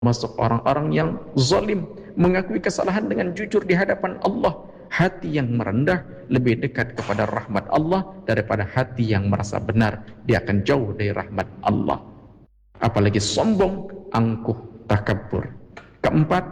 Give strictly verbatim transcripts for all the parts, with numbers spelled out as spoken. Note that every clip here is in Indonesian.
masuk orang-orang yang zalim, mengakui kesalahan dengan jujur di hadapan Allah. Hati yang merendah lebih dekat kepada rahmat Allah daripada hati yang merasa benar. Dia akan jauh dari rahmat Allah. Apalagi sombong, angkuh, takabur. Keempat,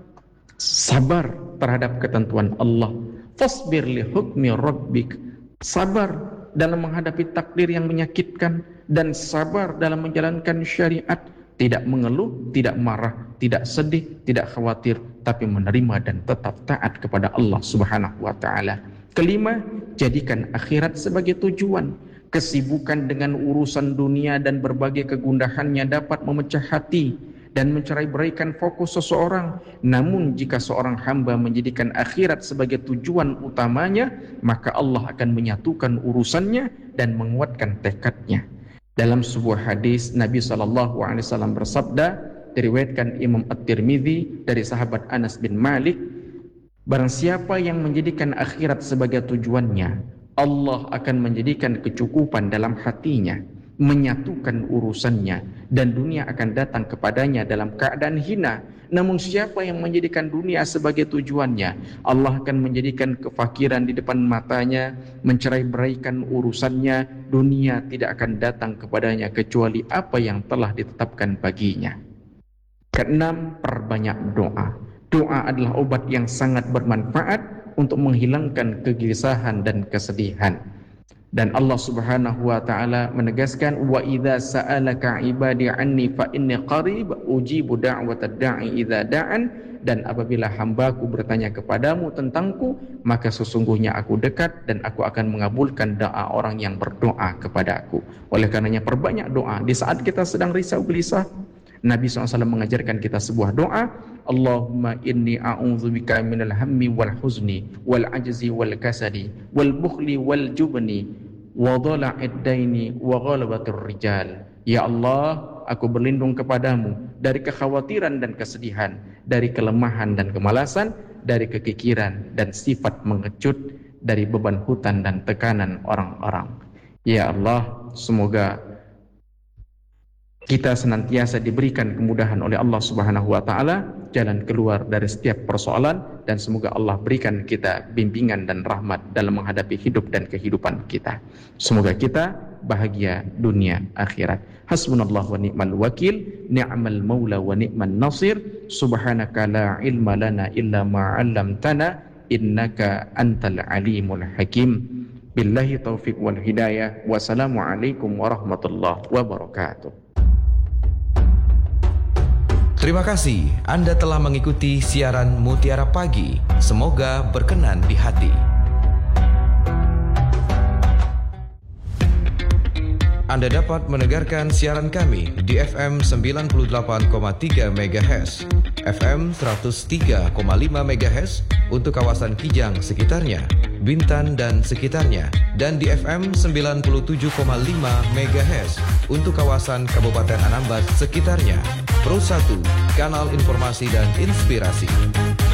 sabar terhadap ketentuan Allah. Fasbir li hukmi rabbik. Sabar dalam menghadapi takdir yang menyakitkan dan sabar dalam menjalankan syariat. Tidak mengeluh, tidak marah, tidak sedih, tidak khawatir, tapi menerima dan tetap taat kepada Allah Subhanahu wa taala. Kelima, jadikan akhirat sebagai tujuan. Kesibukan dengan urusan dunia dan berbagai kegundahannya dapat memecah hati dan mencerai-beraikan fokus seseorang. Namun jika seorang hamba menjadikan akhirat sebagai tujuan utamanya, maka Allah akan menyatukan urusannya dan menguatkan tekadnya. Dalam sebuah hadis Nabi shallallahu alaihi wasallam bersabda, diriwayatkan Imam At-Tirmidzi dari sahabat Anas bin Malik, barang siapa yang menjadikan akhirat sebagai tujuannya, Allah akan menjadikan kecukupan dalam hatinya, menyatukan urusannya, dan dunia akan datang kepadanya dalam keadaan hina. Namun siapa yang menjadikan dunia sebagai tujuannya, Allah akan menjadikan kefakiran di depan matanya, mencerai-beraikan urusannya, dunia tidak akan datang kepadanya kecuali apa yang telah ditetapkan baginya. Keenam, perbanyak doa. Doa adalah obat yang sangat bermanfaat untuk menghilangkan kegelisahan dan kesedihan. Dan Allah Subhanahu wa taala menegaskan, wa idza sa'alaka ibadi anni fa inni qarib ujibu da'watad da'i idza da'an, dan apabila hambaku bertanya kepadamu tentangku, maka sesungguhnya aku dekat dan aku akan mengabulkan doa orang yang berdoa kepadaku. Oleh karenanya perbanyak doa di saat kita sedang risau gelisah. Nabi shallallahu alaihi wasallam mengajarkan kita sebuah doa, Allahumma inni a'udzubika minal hammi wal huzni wal ajzi wal kasadi wal bukhli wal jubni wa dhala'id daini wa ghalabatir rijal. Ya Allah, aku berlindung kepadamu dari kekhawatiran dan kesedihan, dari kelemahan dan kemalasan, dari kekikiran dan sifat mengecut, dari beban hutang dan tekanan orang-orang. Ya Allah, semoga kita senantiasa diberikan kemudahan oleh Allah Subhanahu wa taala jalan keluar dari setiap persoalan, dan semoga Allah berikan kita bimbingan dan rahmat dalam menghadapi hidup dan kehidupan kita. Semoga kita bahagia dunia akhirat. Hasbunallahu wa ni'mal wakil, ni'mal maula wa ni'man nasir. Subhanaka la ilma lana illa ma 'allamtana innaka antal alimul hakim. Billahi taufiq wal hidayah. Wassalamualaikum warahmatullahi wabarakatuh. Terima kasih Anda telah mengikuti siaran Mutiara Pagi. Semoga berkenan di hati. Anda dapat mendengarkan siaran kami di F M sembilan puluh delapan koma tiga megahertz, F M seratus tiga koma lima megahertz untuk kawasan Kijang sekitarnya, Bintan dan sekitarnya, dan di F M sembilan puluh tujuh koma lima megahertz untuk kawasan Kabupaten Anambas sekitarnya. Pro satu, kanal informasi dan inspirasi.